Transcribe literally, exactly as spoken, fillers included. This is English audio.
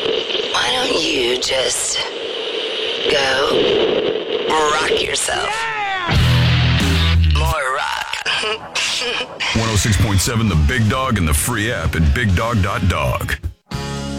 Why don't you just go rock yourself? Yeah! More rock. one oh six point seven The Big Dog and the free app at big dog dot dog.